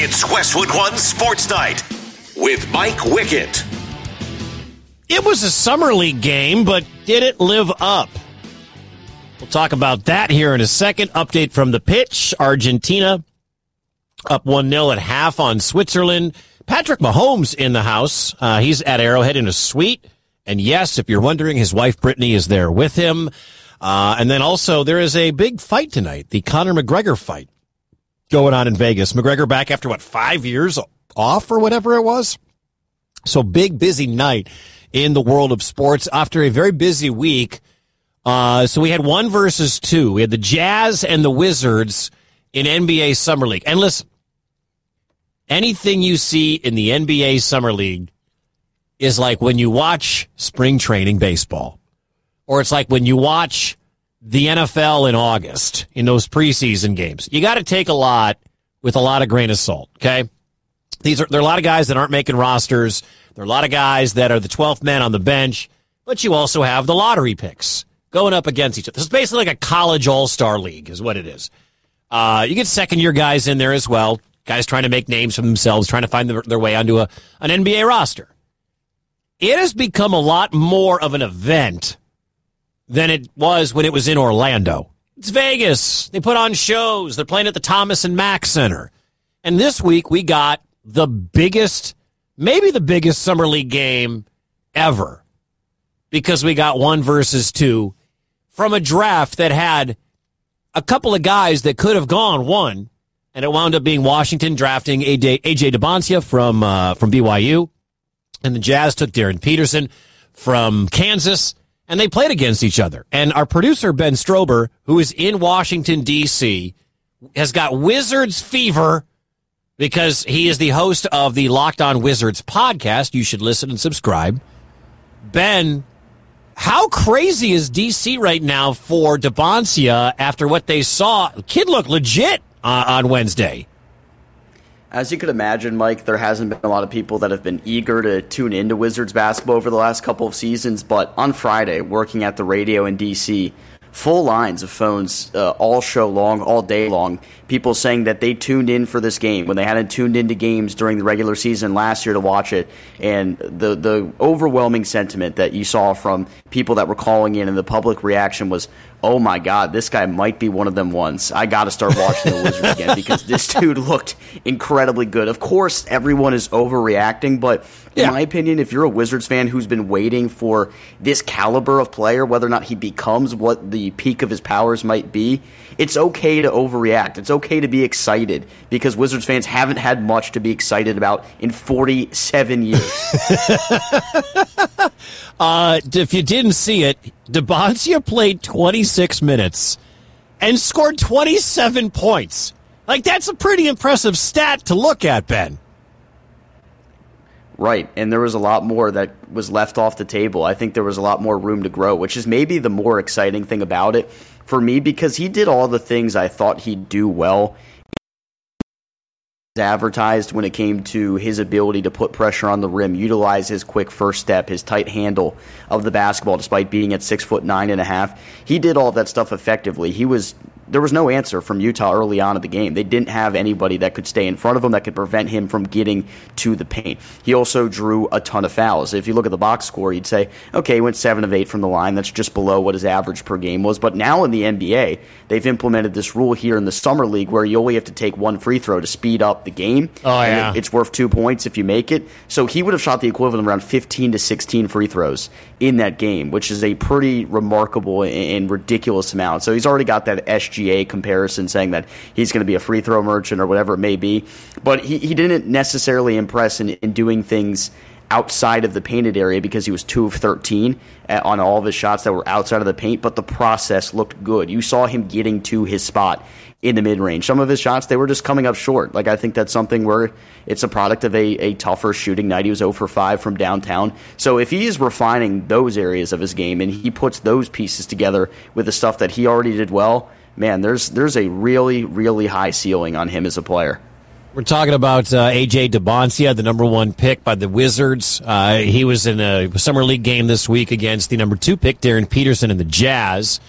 It's Westwood One Sports Night with Mike Wickett. It was a summer league game, but did it live up? We'll talk about that here in a second. Update from the pitch. Argentina up 1-0 at half on Switzerland. Patrick Mahomes in the house. He's at Arrowhead in a suite. And yes, if you're wondering, his wife Brittany is there with him. And then also there is a big fight tonight, the Conor McGregor fight going on in Vegas. McGregor back after, 5 years off or whatever it was? So big, busy night in the world of sports after a very busy week. So we had 1 versus 2. We had the Jazz and the Wizards in NBA Summer League. And listen, anything you see in the NBA Summer League is like when you watch spring training baseball, or it's like when you watch the NFL in August in those preseason games. You got to take a lot with a lot of grain of salt, okay? There are a lot of guys that aren't making rosters. There are a lot of guys that are the 12th man on the bench, but you also have the lottery picks going up against each other. This is basically like a college all-star league is what it is. You get second-year guys in there as well, guys trying to make names for themselves, trying to find their way onto an NBA roster. It has become a lot more of an event than it was when it was in Orlando. It's Vegas. They put on shows. They're playing at the Thomas and Mack Center. And this week we got the biggest, maybe the biggest summer league game ever, because we got 1 versus 2 from a draft that had a couple of guys that could have gone 1, and it wound up being Washington drafting A.J. Deboncia from BYU, and the Jazz took Darren Peterson from Kansas, and they played against each other. And our producer, Ben Strober, who is in Washington, D.C., has got Wizards fever because he is the host of the Locked On Wizards podcast. You should listen and subscribe. Ben, how crazy is D.C. right now for Deboncia after what they saw? The kid looked legit on Wednesday. As you could imagine, Mike, there hasn't been a lot of people that have been eager to tune into Wizards basketball over the last couple of seasons, but on Friday, working at the radio in D.C., full lines of phones all show long, all day long, people saying that they tuned in for this game when they hadn't tuned into games during the regular season last year to watch it. And the overwhelming sentiment that you saw from people that were calling in and the public reaction was, oh my God, this guy might be one of them ones. I got to start watching the Wizards again because this dude looked incredibly good. Of course, everyone is overreacting, but in my opinion, if you're a Wizards fan who's been waiting for this caliber of player, whether or not he becomes what the peak of his powers might be, it's okay to overreact. It's okay to be excited because Wizards fans haven't had much to be excited about in 47 years. If you didn't see it, Deboncia played 26 minutes and scored 27 points. Like, that's a pretty impressive stat to look at, Ben. Right, and there was a lot more that was left off the table. I think there was a lot more room to grow, which is maybe the more exciting thing about it for me, because he did all the things I thought he'd do well. Advertised when it came to his ability to put pressure on the rim, utilize his quick first step, his tight handle of the basketball, despite being at 6'9.5". He did all of that stuff effectively. There was no answer from Utah early on in the game. They didn't have anybody that could stay in front of him that could prevent him from getting to the paint. He also drew a ton of fouls. If you look at the box score, you'd say, okay, he went 7 of 8 from the line. That's just below what his average per game was. But now in the NBA, they've implemented this rule here in the Summer League where you only have to take 1 free throw to speed up the game. Oh, yeah. It's worth 2 points if you make it. So he would have shot the equivalent of around 15 to 16 free throws in that game, which is a pretty remarkable and ridiculous amount. So he's already got that SGA comparison saying that he's going to be a free throw merchant or whatever it may be. But he didn't necessarily impress in doing things outside of the painted area because he was 2 of 13 on all of his shots that were outside of the paint, but the process looked good. You saw him getting to his spot in the mid-range. Some of his shots, they were just coming up short. Like, I think that's something where it's a product of a tougher shooting night. He was 0 for 5 from downtown. So if he is refining those areas of his game and he puts those pieces together with the stuff that he already did well, man, there's a really, really high ceiling on him as a player. We're talking about A.J. Deboncia, the number 1 pick by the Wizards. He was in a summer league game this week against the number 2 pick, Darren Peterson, and the Jazz.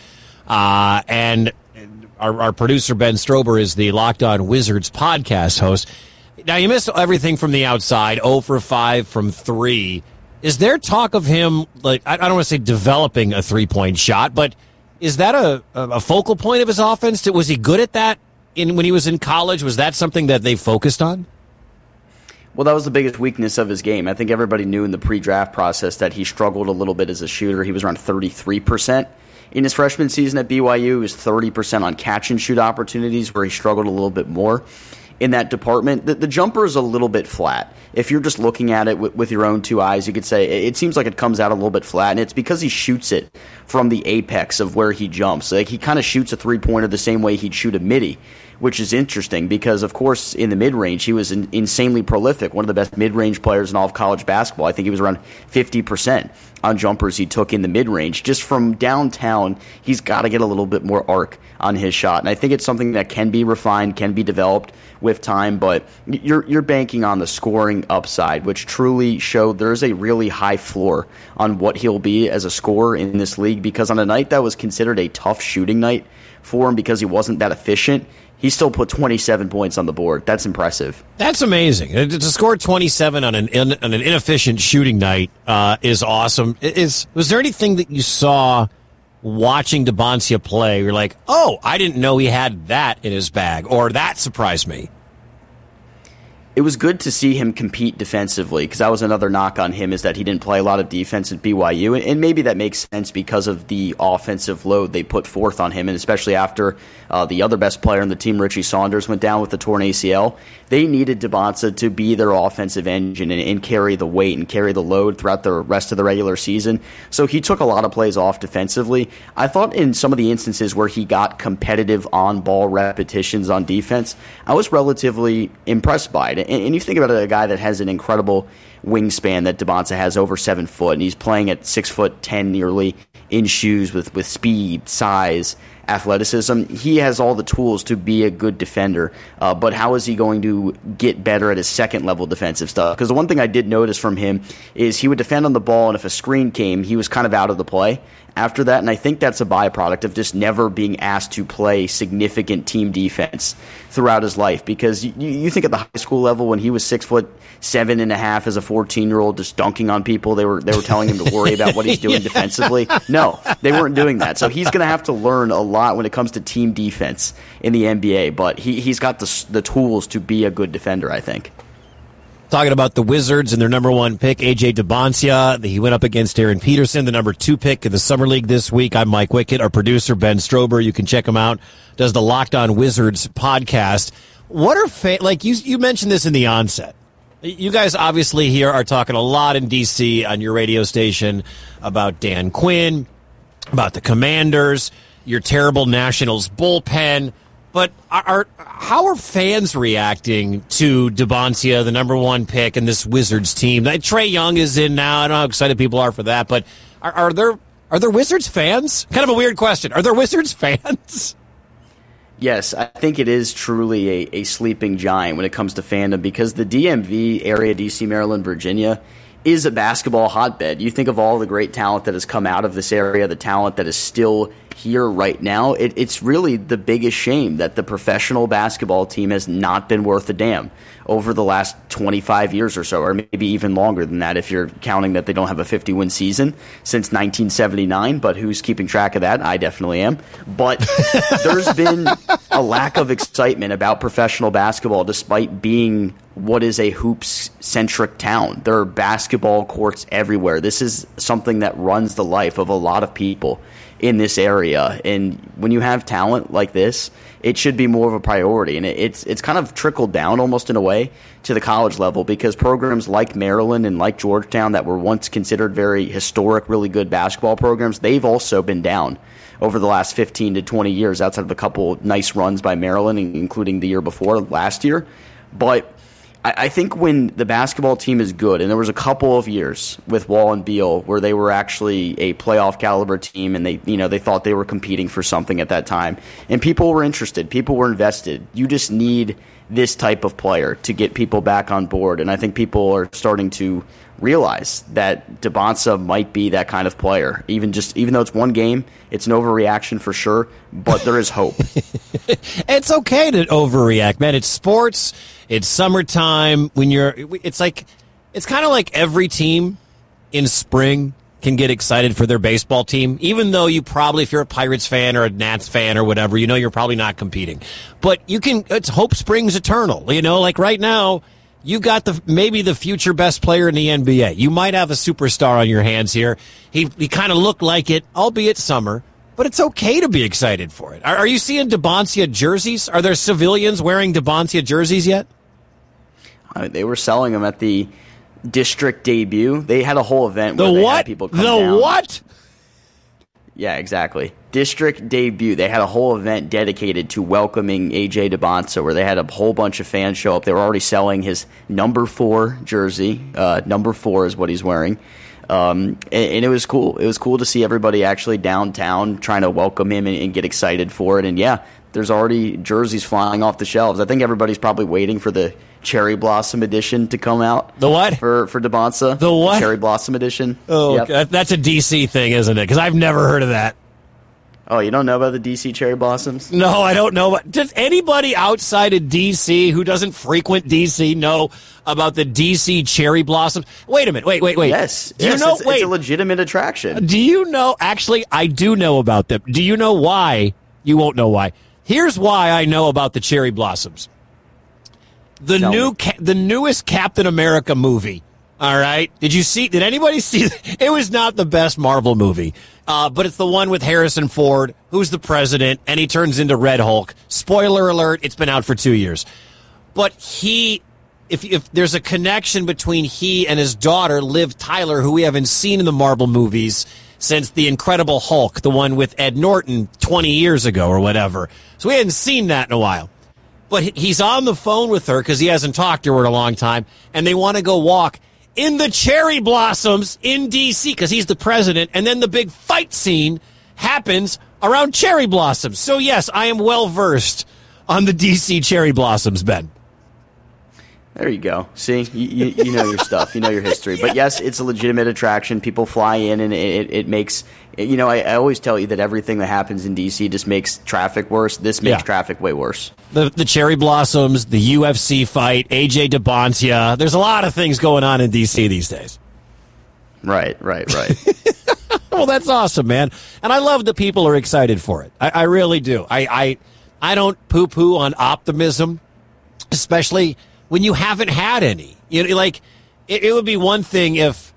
And our producer, Ben Strober, is the Locked On Wizards podcast host. Now, you missed everything from the outside, 0 for 5 from 3. Is there talk of him, like, I don't want to say developing a three-point shot, but is that a focal point of his offense? Was he good at that when he was in college? Was that something that they focused on? Well, that was the biggest weakness of his game. I think everybody knew in the pre-draft process that he struggled a little bit as a shooter. He was around 33%. In his freshman season at BYU, he was 30% on catch-and-shoot opportunities, where he struggled a little bit more in that department. The jumper is a little bit flat. If you're just looking at it with your own two eyes, you could say it seems like it comes out a little bit flat, and it's because he shoots it from the apex of where he jumps. Like, he kind of shoots a three-pointer the same way he'd shoot a midi, which is interesting because, of course, in the mid-range, he was insanely prolific, one of the best mid-range players in all of college basketball. I think he was around 50% on jumpers he took in the mid-range. Just from downtown, he's got to get a little bit more arc on his shot. And I think it's something that can be refined, can be developed with time, but you're banking on the scoring upside, which truly showed there's a really high floor on what he'll be as a scorer in this league, because on a night that was considered a tough shooting night for him because he wasn't that efficient, he still put 27 points on the board. That's impressive. That's amazing. To score 27 on an inefficient shooting night is awesome. Was there anything that you saw watching Deboncia play? You're like, oh, I didn't know he had that in his bag, or that surprised me. It was good to see him compete defensively, because that was another knock on him, is that he didn't play a lot of defense at BYU, and maybe that makes sense because of the offensive load they put forth on him, and especially after the other best player on the team, Richie Saunders, went down with the torn ACL. They needed Deboncia to be their offensive engine and carry the weight and carry the load throughout the rest of the regular season. So he took a lot of plays off defensively. I thought in some of the instances where he got competitive on-ball repetitions on defense, I was relatively impressed by it. And you think about a guy that has an incredible wingspan that Deboncia has, over 7 foot, and he's playing at 6'10" nearly in shoes with speed, size, athleticism. He has all the tools to be a good defender, but how is he going to get better at his second-level defensive stuff? Because the one thing I did notice from him is he would defend on the ball, and if a screen came, he was kind of out of the play after that, and I think that's a byproduct of just never being asked to play significant team defense throughout his life. Because you think at the high school level, when he was 6'7.5" as a 14-year-old, just dunking on people, they were telling him to worry about what he's doing defensively. No, they weren't doing that. So he's going to have to learn a lot when it comes to team defense in the NBA, but he's got the tools to be a good defender, I think. Talking about the Wizards and their number 1 pick, A.J. Deboncia. He went up against Aaron Peterson, the number 2 pick in the Summer League this week. I'm Mike Wickett. Our producer, Ben Strober, you can check him out, does the Locked On Wizards podcast. What are like you mentioned this in the onset. You guys obviously here are talking a lot in D.C. on your radio station about Dan Quinn, about the Commanders, your terrible Nationals bullpen. But how are fans reacting to Deboncia, the number 1 pick, and this Wizards team? Trae Young is in now. I don't know how excited people are for that, but are there Wizards fans? Kind of a weird question. Are there Wizards fans? Yes, I think it is truly a sleeping giant when it comes to fandom, because the DMV area, D.C., Maryland, Virginia, is a basketball hotbed. You think of all the great talent that has come out of this area, the talent that is still here right now. It's really the biggest shame that the professional basketball team has not been worth a damn over the last 25 years or so, or maybe even longer than that if you're counting that they don't have a 50-win season since 1979, but who's keeping track of that? I definitely am. But there's been a lack of excitement about professional basketball despite being what is a hoops-centric town. There are basketball courts everywhere. This is something that runs the life of a lot of people in this area. And when you have talent like this, it should be more of a priority. And it's kind of trickled down almost in a way to the college level, because programs like Maryland and like Georgetown that were once considered very historic, really good basketball programs, they've also been down over the last 15 to 20 years, outside of a couple nice runs by Maryland, including the year before, last year. But I think when the basketball team is good, and there was a couple of years with Wall and Beal where they were actually a playoff caliber team, and they thought they were competing for something at that time, and people were interested, people were invested. You just need this type of player to get people back on board, and I think people are starting to realize that Dybantsa might be that kind of player. Even though it's one game, it's an overreaction for sure, but there is hope. It's okay to overreact, man. It's sports. It's summertime. It's kind of like every team in spring can get excited for their baseball team, even though you probably, if you're a Pirates fan or a Nats fan or whatever, you're probably not competing. But it's hope springs eternal. Like right now, you got maybe the future best player in the NBA. You might have a superstar on your hands here. He kind of looked like it, albeit summer, but it's okay to be excited for it. Are you seeing Dybantsa jerseys? Are there civilians wearing Dybantsa jerseys yet? They were selling them at the district debut. They had a whole event where they had people come down. The what? Yeah, exactly. District debut. They had a whole event dedicated to welcoming AJ Dybantsa, where they had a whole bunch of fans show up. They were already selling his number 4 jersey. Number 4 is what he's wearing. And it was cool. It was cool to see everybody actually downtown trying to welcome him and get excited for it. And yeah, there's already jerseys flying off the shelves. I think everybody's probably waiting for the Cherry Blossom edition to come out. The what? For Dybantsa. The what? The Cherry Blossom edition. Oh, yep. That's a DC thing, isn't it? Because I've never heard of that. Oh, you don't know about the DC Cherry Blossoms? No, I don't know. Does anybody outside of DC who doesn't frequent DC know about the DC Cherry Blossoms? Wait a minute. Wait. Yes. It's a legitimate attraction. Do you know? Actually, I do know about them. Do you know why? You won't know why. Here's why I know about the Cherry Blossoms. The newest Captain America movie. All right. Did anybody see? It was not the best Marvel movie, but it's the one with Harrison Ford, who's the president, and he turns into Red Hulk. Spoiler alert, it's been out for 2 years. But if there's a connection between he and his daughter, Liv Tyler, who we haven't seen in the Marvel movies since The Incredible Hulk, the one with Ed Norton 20 years ago or whatever. So we hadn't seen that in a while. But he's on the phone with her because he hasn't talked to her in a long time, and they want to go walk in the cherry blossoms in D.C. because he's the president, and then the big fight scene happens around cherry blossoms. So, yes, I am well-versed on the D.C. cherry blossoms, Ben. There you go. See, you know your stuff. You know your history. But, yes, it's a legitimate attraction. People fly in, and it makes – I always tell you that everything that happens in D.C. just makes traffic worse. This makes traffic way worse. The cherry blossoms, the UFC fight, AJ Dybantsa. There's a lot of things going on in D.C. these days. Right. Well, that's awesome, man. And I love that people are excited for it. I really do. I don't poo-poo on optimism, especially – when you haven't had any. It would be one thing if,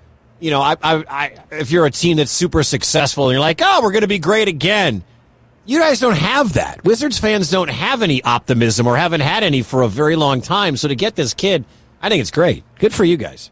if you're a team that's super successful and you're like, oh, we're going to be great again. You guys don't have that. Wizards fans don't have any optimism or haven't had any for a very long time. So to get this kid, I think it's great. Good for you guys.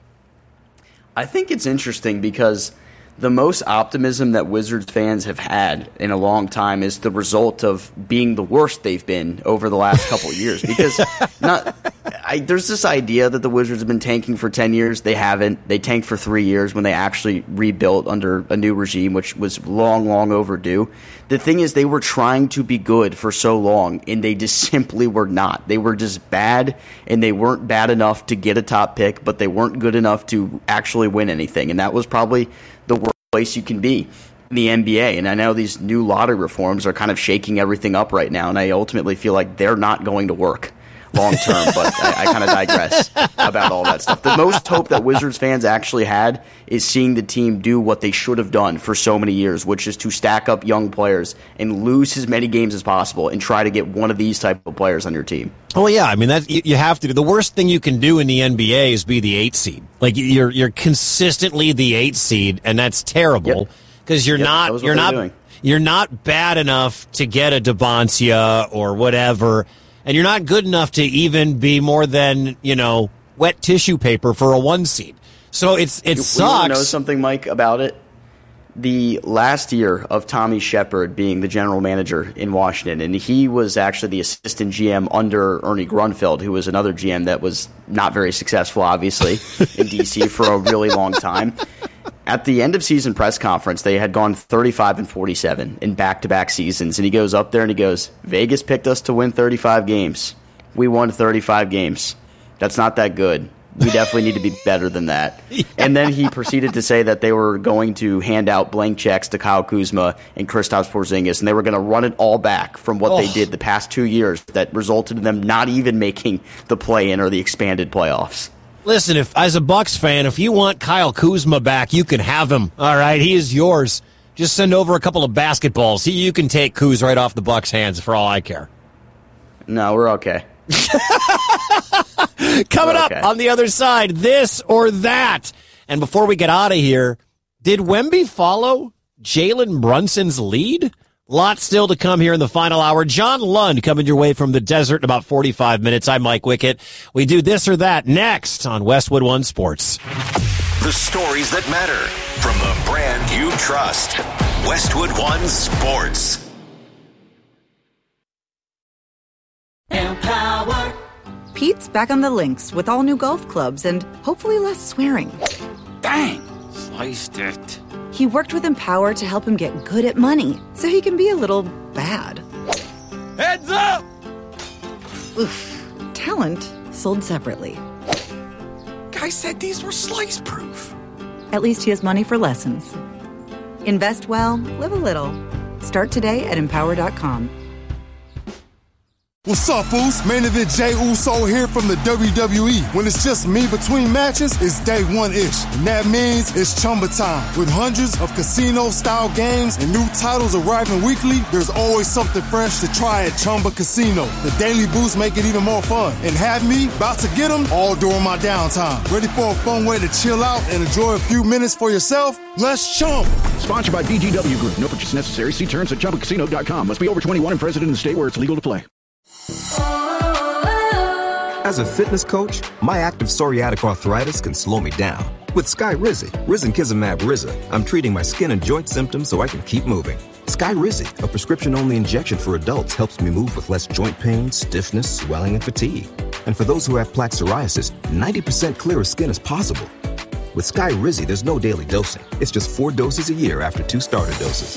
I think it's interesting because the most optimism that Wizards fans have had in a long time is the result of being the worst they've been over the last couple of years. Because there's this idea that the Wizards have been tanking for 10 years. They haven't. They tanked for 3 years when they actually rebuilt under a new regime, which was long, long overdue. The thing is, they were trying to be good for so long, and they just simply were not. They were just bad, and they weren't bad enough to get a top pick, but they weren't good enough to actually win anything. And that was probably the worst place you can be in the NBA. And I know these new lottery reforms are kind of shaking everything up right now, and I ultimately feel like they're not going to work long term, but I kind of digress about all that stuff. The most hope that Wizards fans actually had is seeing the team do what they should have done for so many years, which is to stack up young players and lose as many games as possible and try to get one of these type of players on your team. Well, yeah, I mean, you have to do. The worst thing you can do in the NBA is be the 8th seed. Like you're consistently the 8th seed, and that's terrible because you're not bad enough to get a Dybantsa or whatever. And you're not good enough to even be more than, wet tissue paper for a 1 seed. So it sucks. You want to know something, Mike, about it? The last year of Tommy Shepard being the general manager in Washington, and he was actually the assistant GM under Ernie Grunfeld, who was another GM that was not very successful, obviously, in D.C. for a really long time. At the end of season press conference, they had gone 35-47 in back-to-back seasons, and he goes up there and he goes, Vegas picked us to win 35 games. We won 35 games. That's not that good. We definitely need to be better than that. Yeah. And then he proceeded to say that they were going to hand out blank checks to Kyle Kuzma and Kristaps Porzingis, and they were going to run it all back from what they did the past 2 years that resulted in them not even making the play-in or the expanded playoffs. Listen, if as a Bucks fan, if you want Kyle Kuzma back, you can have him. All right, he is yours. Just send over a couple of basketballs. You can take Kuz right off the Bucks' hands for all I care. No, we're okay. Coming up on the other side, this or that. And before we get out of here, did Wemby follow Jalen Brunson's lead? Lots still to come here in the final hour. John Lund coming your way from the desert in about 45 minutes. I'm Mike Wickett. We do this or that next on Westwood One Sports. The stories that matter from the brand you trust. Westwood One Sports. Empower. Pete's back on the links with all new golf clubs and hopefully less swearing. Dang, sliced it. He worked with Empower to help him get good at money so he can be a little bad. Heads up! Oof. Talent sold separately. Guy said these were slice-proof. At least he has money for lessons. Invest well, live a little. Start today at Empower.com. What's up, fools? Main event Jey Uso here from the WWE. When it's just me between matches, it's day one-ish. And that means it's Chumba time. With hundreds of casino-style games and new titles arriving weekly, there's always something fresh to try at Chumba Casino. The daily boosts make it even more fun. And have me about to get them all during my downtime. Ready for a fun way to chill out and enjoy a few minutes for yourself? Let's chump. Sponsored by VGW Group. No purchase necessary. See terms at ChumbaCasino.com. Must be over 21 and present in the state where it's legal to play. As a fitness coach, my active psoriatic arthritis can slow me down. With Skyrizi, Risankizumab Riza, I'm treating my skin and joint symptoms so I can keep moving. Skyrizi, a prescription-only injection for adults, helps me move with less joint pain, stiffness, swelling, and fatigue. And for those who have plaque psoriasis, 90% clearer skin is possible. With Skyrizi, there's no daily dosing. It's just 4 doses a year after 2 starter doses.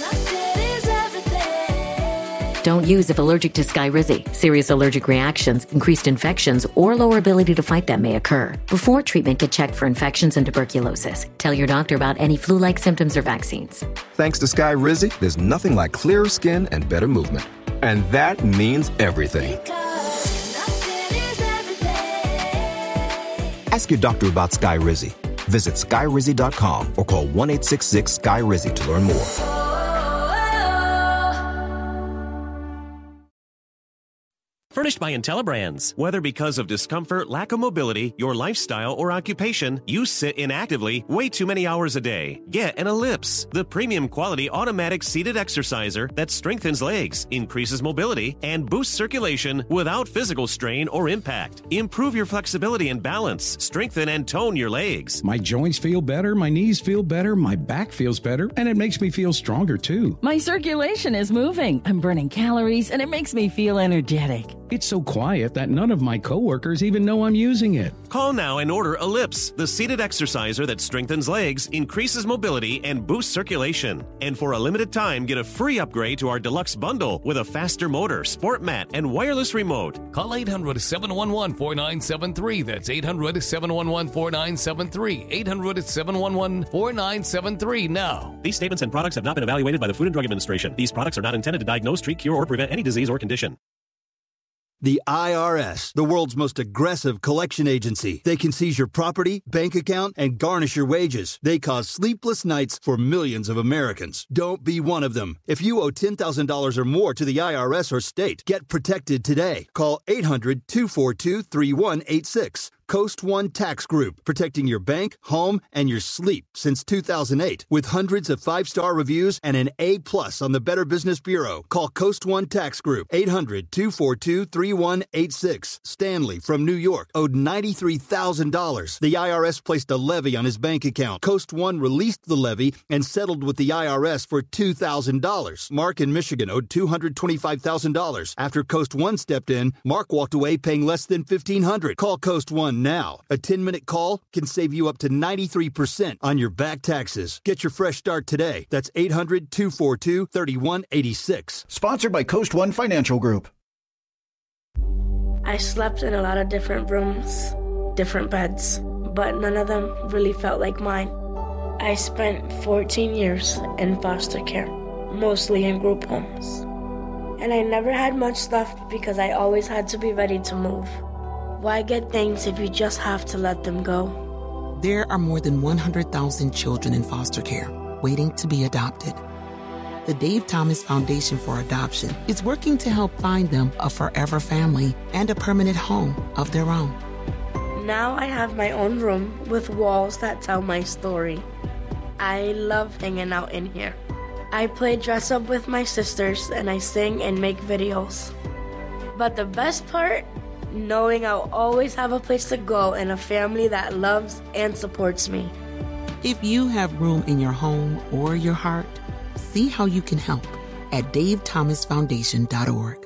Don't use if allergic to Skyrizi. Serious allergic reactions, increased infections, or lower ability to fight them may occur. Before treatment, get checked for infections and tuberculosis. Tell your doctor about any flu-like symptoms or vaccines. Thanks to Skyrizi, there's nothing like clearer skin and better movement. And that means everything. Ask your doctor about Skyrizi. Visit Skyrizi.com or call 1-866-SKY-RIZI to learn more. Furnished by IntelliBrands. Whether because of discomfort, lack of mobility, your lifestyle, or occupation, you sit inactively way too many hours a day. Get an Ellipse, the premium quality automatic seated exerciser that strengthens legs, increases mobility, and boosts circulation without physical strain or impact. Improve your flexibility and balance. Strengthen and tone your legs. My joints feel better, my knees feel better, my back feels better, and it makes me feel stronger too. My circulation is moving. I'm burning calories, and it makes me feel energetic. It's so quiet that none of my coworkers even know I'm using it. Call now and order Ellipse, the seated exerciser that strengthens legs, increases mobility, and boosts circulation. And for a limited time, get a free upgrade to our deluxe bundle with a faster motor, sport mat, and wireless remote. Call 800-711-4973. That's 800-711-4973. 800-711-4973 now. These statements and products have not been evaluated by the Food and Drug Administration. These products are not intended to diagnose, treat, cure, or prevent any disease or condition. The IRS, the world's most aggressive collection agency. They can seize your property, bank account, and garnish your wages. They cause sleepless nights for millions of Americans. Don't be one of them. If you owe $10,000 or more to the IRS or state, get protected today. Call 800-242-3186. Coast One Tax Group, protecting your bank, home, and your sleep since 2008. With hundreds of 5-star reviews and an A+ on the Better Business Bureau. Call Coast One Tax Group, 800-242-3186. Stanley from New York owed $93,000. The IRS placed a levy on his bank account. Coast One released the levy and settled with the IRS for $2,000. Mark in Michigan owed $225,000. After Coast One stepped in, Mark walked away paying less than $1,500. Call Coast One now. A 10-minute call can save you up to 93% on your back taxes. Get your fresh start today. That's 800-242-3186. Sponsored by Coast One Financial Group. I slept in a lot of different rooms, different beds. but none of them really felt like mine. I spent 14 years in foster care, mostly in group homes. And I never had much left because I always had to be ready to move. Why get things if you just have to let them go? There are more than 100,000 children in foster care waiting to be adopted. The Dave Thomas Foundation for Adoption is working to help find them a forever family and a permanent home of their own. Now I have my own room with walls that tell my story. I love hanging out in here. I play dress up with my sisters and I sing and make videos. But the best part, knowing I'll always have a place to go and a family that loves and supports me. If you have room in your home or your heart, see how you can help at davethomasfoundation.org.